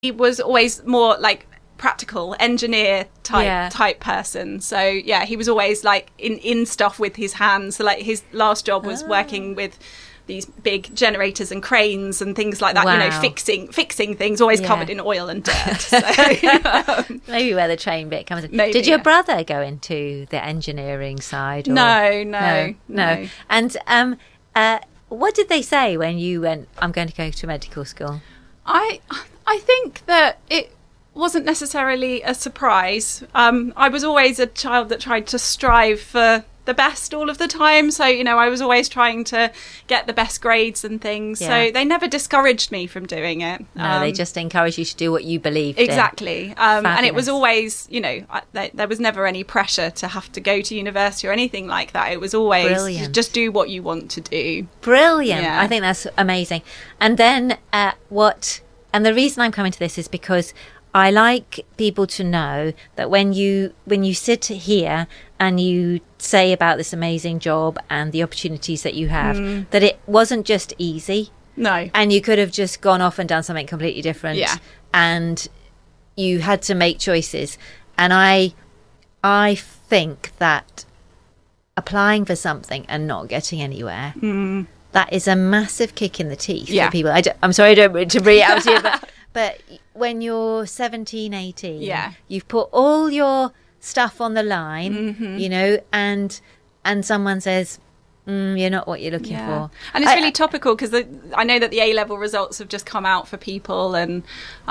was always more like practical engineer type person. So yeah, he was always like in stuff with his hands. So like his last job was working with these big generators and cranes and things like that. Wow. You know, fixing things, always covered in oil and dirt. So, maybe where the train bit comes in. Maybe, Did your brother go into the engineering side? Or? No. And what did they say when you went, I'm going to go to medical school? I think that it wasn't necessarily a surprise. I was always a child that tried to strive for the best all of the time. So, you know, I was always trying to get the best grades and things. Yeah. So they never discouraged me from doing it. No, they just encouraged you to do what you believed exactly. in. And it was always, you know, there was never any pressure to have to go to university or anything like that. It was always just do what you want to do. Brilliant. Yeah. I think that's amazing. And then and the reason I'm coming to this is because I like people to know that when you sit here and you say about this amazing job and the opportunities that you have, that it wasn't just easy. No. And you could have just gone off and done something completely different. Yeah. And you had to make choices. And I think that applying for something and not getting anywhere, that is a massive kick in the teeth for people. I'm sorry, I don't mean to bring it out to you, but when you're 17, 18, you've put all your stuff on the line, you know, and someone says, you're not what you're looking for. And it's really topical because I know that the A-level results have just come out for people, and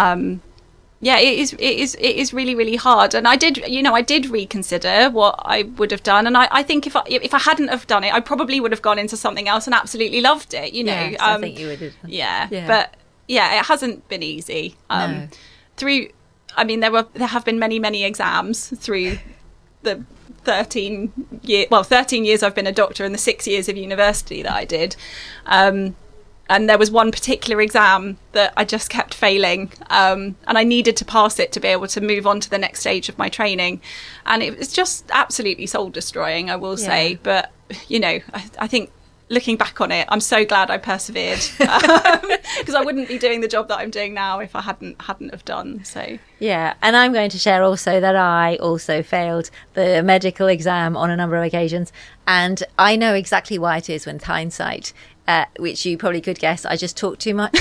it is really, really hard. And I did reconsider what I would have done, and I think if I hadn't have done it, I probably would have gone into something else and absolutely loved it. You know, yes, I think you would have. Yeah, but it hasn't been easy. No. There have been many exams through the 13 years I've been a doctor and the 6 years of university that I did. And there was one particular exam that I just kept failing, and I needed to pass it to be able to move on to the next stage of my training. And it was just absolutely soul destroying, I will say. But, you know, I think looking back on it, I'm so glad I persevered, because I wouldn't be doing the job that I'm doing now if I hadn't have done. So yeah, and I'm going to share also that I also failed the medical exam on a number of occasions, and I know exactly why it is with hindsight. Which you probably could guess, I just talk too much.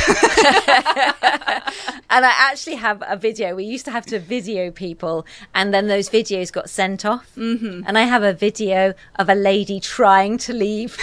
And I actually have a video. We used to have to video people, and then those videos got sent off. Mm-hmm. And I have a video of a lady trying to leave.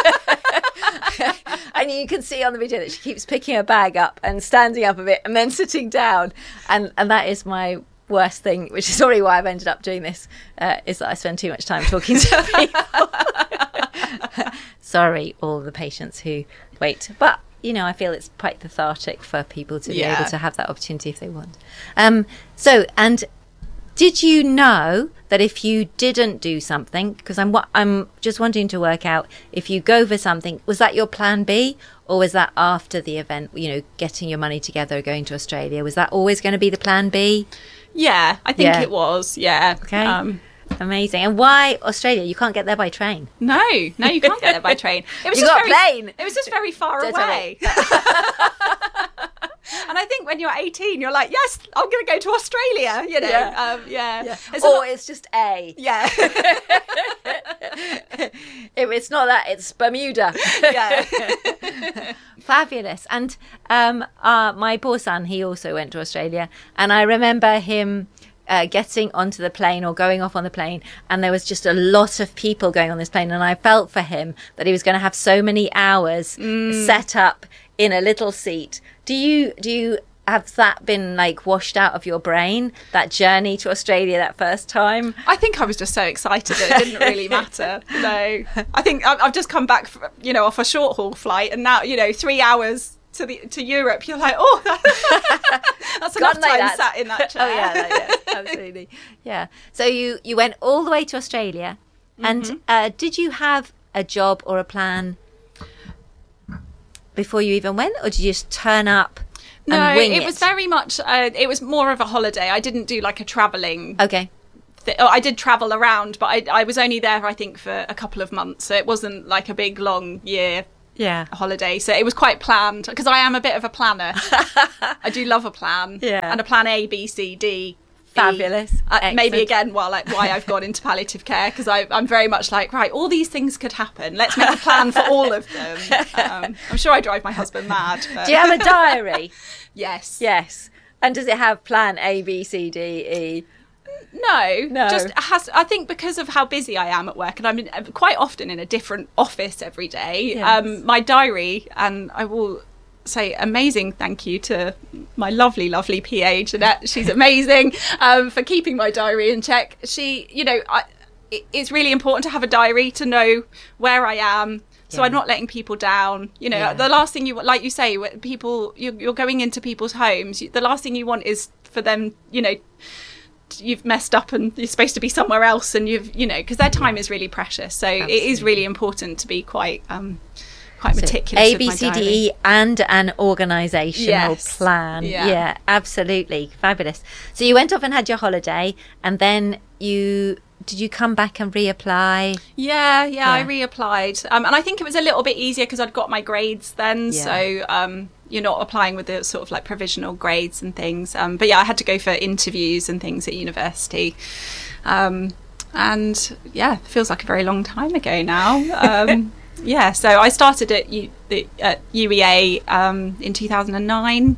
And you can see on the video that she keeps picking her bag up and standing up a bit and then sitting down. And that is my worst thing, which is probably why I've ended up doing this, is that I spend too much time talking to people. Sorry, all the patients who wait. But, you know, I feel it's quite cathartic for people to be able to have that opportunity if they want. And did you know that if you didn't do something, because I'm just wanting to work out, if you go for something, was that your plan B, or was that after the event, you know, getting your money together, going to Australia? Was that always going to be the plan B? Yeah, I think it was. Yeah. Okay. Amazing. And why Australia? You can't get there by train. No, you can't get there by train. It was you got a plane. It was just very far away. And I think when you're 18, you're like, yes, I'm going to go to Australia, you know. It's just A. Yeah. If it's not that, it's Bermuda. Yeah. Fabulous. And my poor son, he also went to Australia. And I remember him getting onto the plane or going off on the plane, and there was just a lot of people going on this plane, and I felt for him that he was going to have so many hours set up in a little seat. Do you have that been like washed out of your brain, that journey to Australia that first time? I think I was just so excited that it didn't really matter. No, I think I've just come back, off a short haul flight, and now 3 hours to Europe, you're like, that's enough time sat in that chair. Oh yeah, absolutely. Yeah. So you went all the way to Australia, and did you have a job or a plan before you even went, or did you just turn up? No, it was very much. It was more of a holiday. I didn't do like a travelling. Okay. I did travel around, but I was only there, I think, for a couple of months, so it wasn't like a big long year a holiday. So it was quite planned, because I am a bit of a planner. I do love a plan. And a plan A, B, C, D. Fabulous. Maybe again why I've gone into palliative care, because I'm very much like, right, all these things could happen, let's make a plan for all of them. I'm sure I drive my husband mad, but... Do you have a diary? Yes. And does it have plan A, B, C, D, E? No. Just I think because of how busy I am at work, and I'm quite often in a different office every day. My diary, and I will say amazing thank you to my lovely PA Jeanette. She's amazing for keeping my diary in check. She, it's really important to have a diary to know where I am, so I'm not letting people down. The last thing you, like you say, people, you're going into people's homes, the last thing you want is for them, you've messed up and you're supposed to be somewhere else, and because their time is really precious. So Absolutely. It is really important to be quite meticulous. A, B, C, D, E, and an organisational plan. Yeah, absolutely. Fabulous. So you went off and had your holiday, and then did you come back and reapply? Yeah, I reapplied. And I think it was a little bit easier because I'd got my grades then. Yeah. So you're not applying with the sort of like provisional grades and things. But yeah, I had to go for interviews and things at university. And yeah, it feels like a very long time ago now. Yeah, so I started at UEA in 2009,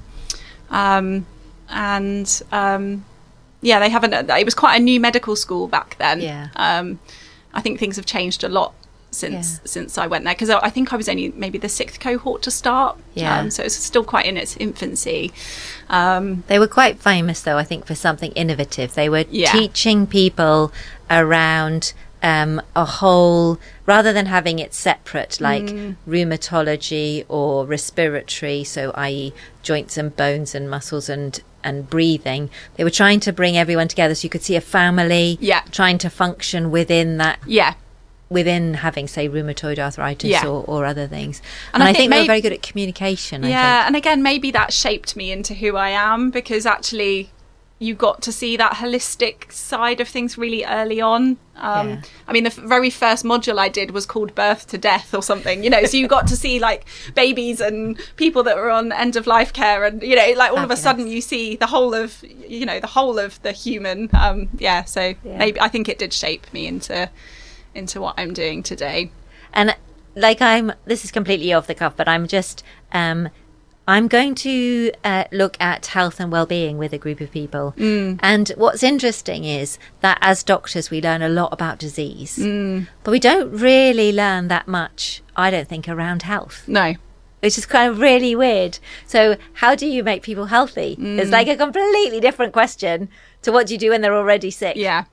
yeah, they haven't. It was quite a new medical school back then. Yeah. I think things have changed a lot since I went there, because I think I was only maybe the 6th cohort to start. Yeah. So it's still quite in its infancy. They were quite famous, though, I think, for something innovative. They were teaching people around a whole, rather than having it separate, like rheumatology or respiratory, so i.e. joints and bones and muscles and breathing. They were trying to bring everyone together so you could see a family trying to function within that. Yeah. Within having, say, rheumatoid arthritis or other things. And I think they were very good at communication. And again, maybe that shaped me into who I am, because actually you got to see that holistic side of things really early on. I mean, the very first module I did was called Birth to Death or something, so you got to see like babies and people that were on end of life care, and like all of a sudden you see the whole of the human. Maybe I think it did shape me into what I'm doing today. And like this is completely off the cuff, but I'm just I'm going to look at health and well-being with a group of people. And what's interesting is that as doctors, we learn a lot about disease, but we don't really learn that much, I don't think, around health. No. Which is kind of really weird. So how do you make people healthy? It's like a completely different question to what do you do when they're already sick. Yeah.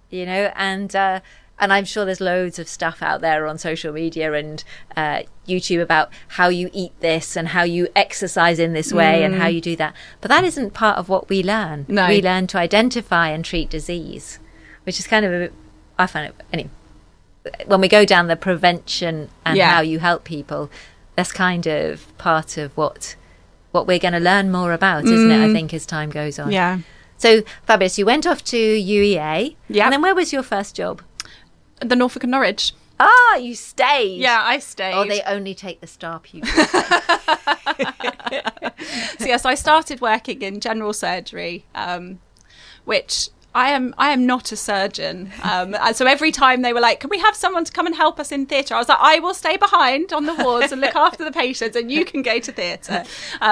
And I'm sure there's loads of stuff out there on social media and YouTube about how you eat this and how you exercise in this way and how you do that. But that isn't part of what we learn. No. We learn to identify and treat disease, which is kind of I find it, anyway, when we go down the prevention and how you help people, that's kind of part of what we're going to learn more about, isn't it, I think, as time goes on. Yeah. So, fabulous. You went off to UEA. Yeah. And then where was your first job? The Norfolk and Norwich. Ah, you stayed. Yeah, I stayed. Oh, they only take the star pupils. So yes, I started working in general surgery, which I am not a surgeon. And so every time they were like, "Can we have someone to come and help us in theatre?" I was like, "I will stay behind on the wards and look after the patients, and you can go to theatre."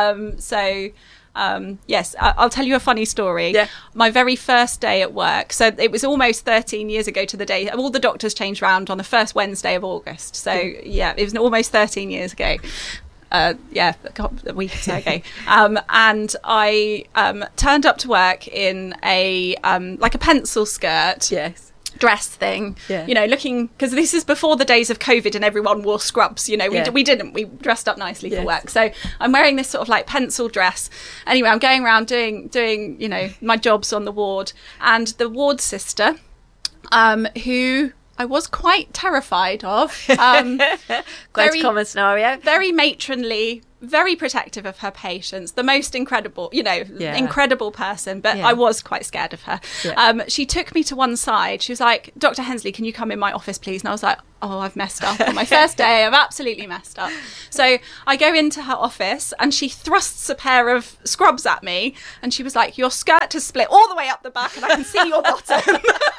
Yes, I'll tell you a funny story. Yeah. My very first day at work, so it was almost 13 years ago to the day, all the doctors changed round on the first Wednesday of August. So yeah, it was almost 13 years ago. A week or so ago. And I turned up to work in a like a pencil skirt. Yes. Dress thing, looking, because this is before the days of COVID and everyone wore scrubs, we dressed up nicely for work. So I'm wearing this sort of like pencil dress. Anyway, I'm going around doing my jobs on the ward, and the ward sister, who I was quite terrified of, quite a common scenario, very matronly, very protective of her patients, the most incredible, incredible person, but Yeah. I was quite scared of her. Yeah. She took me to one side. She was like, Dr. Hensley, can you come in my office, please? And I was like, oh, I've messed up. On my first day, I've absolutely messed up. So I go into her office and she thrusts a pair of scrubs at me. And she was like, your skirt has split all the way up the back and I can see your bottom.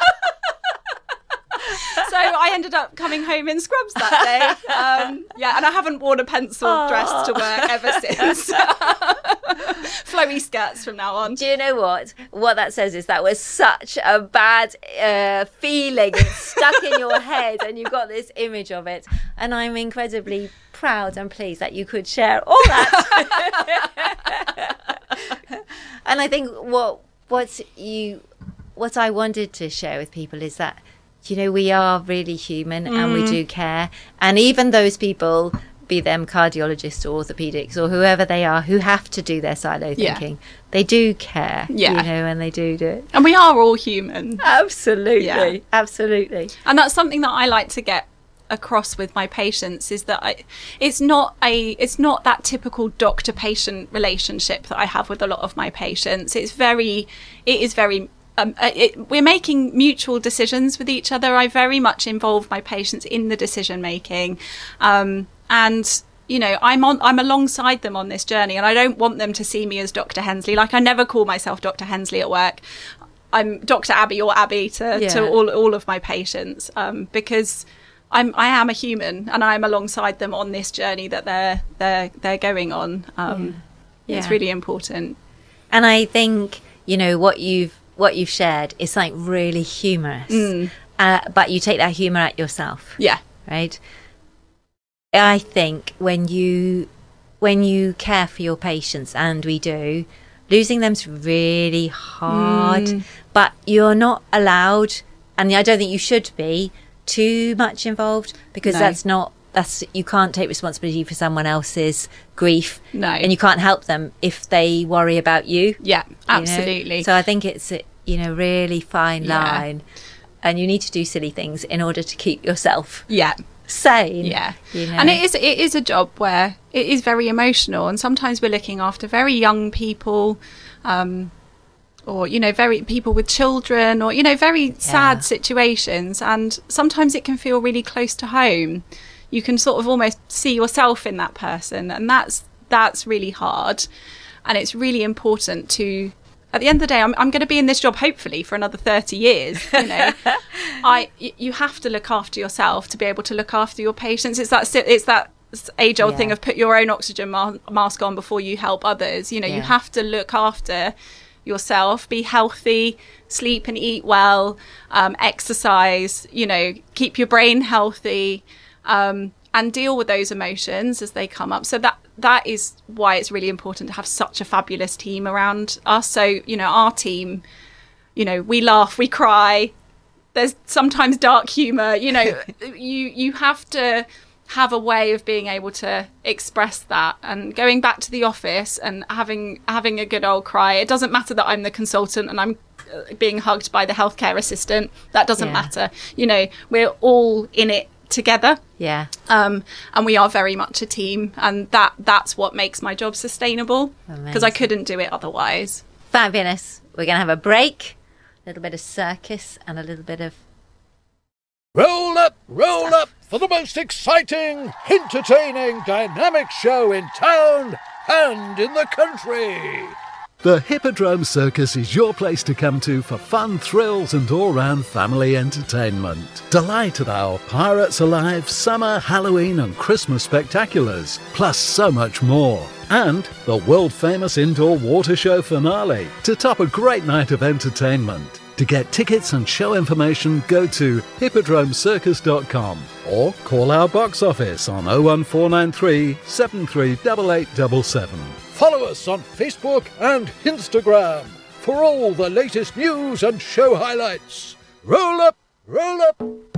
So I ended up coming home in scrubs that day. And I haven't worn a pencil dress to work ever since. Flowy skirts from now on. Do you know what? What that says is that was such a bad feeling. It's stuck in your head and you've got this image of it. And I'm incredibly proud and pleased that you could share all that. And I think what I wanted to share with people is that, we are really human and we do care. And even those people, be them cardiologists or orthopedics or whoever they are, who have to do their silo thinking, they do care, and they do it. And we are all human. Absolutely, absolutely. And that's something that I like to get across with my patients, is that it's not that typical doctor-patient relationship that I have with a lot of my patients. It is very we're making mutual decisions with each other. I very much involve my patients in the decision making, and I'm alongside them on this journey, and I don't want them to see me as Dr. Hensley. Like, I never call myself Dr. Hensley at work. I'm Dr. Abby or Abby to all of my patients, because I am a human and I'm alongside them on this journey that they're going on. It's really important. And I think what you've shared is something really humorous, but you take that humour at yourself. Yeah. Right. I think when you care for your patients, and we do, losing them's really hard, but you're not allowed, and I don't think you should be, too much involved, because you can't take responsibility for someone else's grief. No. And you can't help them if they worry about you. Yeah, absolutely. So I think it's a really fine line, and you need to do silly things in order to keep yourself sane. Yeah. And it is a job where it is very emotional, and sometimes we're looking after very young people, or very people with children, or very sad situations, and sometimes it can feel really close to home. You can sort of almost see yourself in that person, and that's really hard. And it's really important to, at the end of the day, I'm going to be in this job hopefully for another 30 years. You have to look after yourself to be able to look after your patients. It's that age-old thing of put your own oxygen mask on before you help others. You have to look after yourself, be healthy, sleep and eat well, exercise, keep your brain healthy, and deal with those emotions as they come up. So that is why it's really important to have such a fabulous team around us. So, our team, we laugh, we cry, there's sometimes dark humour, you have to have a way of being able to express that. And going back to the office and having a good old cry, it doesn't matter that I'm the consultant and I'm being hugged by the healthcare assistant. That doesn't matter. We're all in it together. And we are very much a team, and that's what makes my job sustainable, because I couldn't do it otherwise. Fabulous. We're going to have a break, a little bit of circus and a little bit of roll up for the most exciting, entertaining, dynamic show in town and in the country. The Hippodrome Circus is your place to come to for fun, thrills and all-round family entertainment. Delight at our Pirates Alive, Summer, Halloween and Christmas spectaculars, plus so much more. And the world-famous indoor water show finale to top a great night of entertainment. To get tickets and show information, go to hippodromecircus.com or call our box office on 01493 738877. Follow us on Facebook and Instagram for all the latest news and show highlights. Roll up, roll up.